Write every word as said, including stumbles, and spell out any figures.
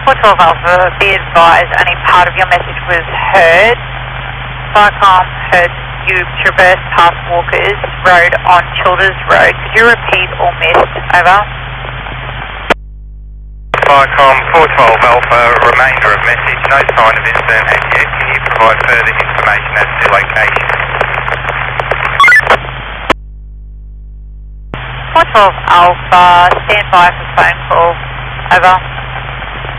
four twelve Alpha, be advised only part of your message was heard. Viacom heard you traverse past Walker's Road on Childers Road. Could you repeat or missed? Over. Viacom four twelve Alpha, remainder of message, no sign of incident as yet. Can you provide further information as to location? four twelve Alpha, stand by for phone call. Over.